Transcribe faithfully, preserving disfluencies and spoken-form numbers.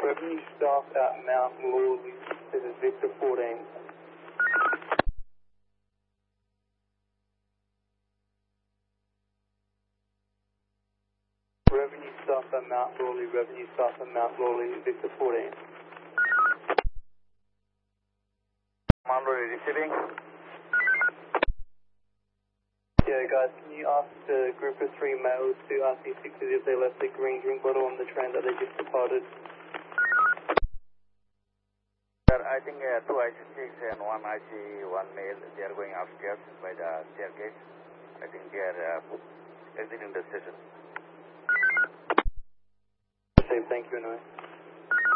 Revenue staff at Mount Lawley. This is Victor fourteen. Revenue staff at Mount Lawley. Revenue staff at Mount Lawley. Victor fourteen. Mount Lawley receiving. Yeah, guys, can you ask the group of three males to R C sixes if they left the green drink bottle on the train that they just departed? Sir, I think uh, two I C six and one I C one male, they are going upstairs by the staircase. I think they are uh, exiting the station. Safe, thank you, anyway.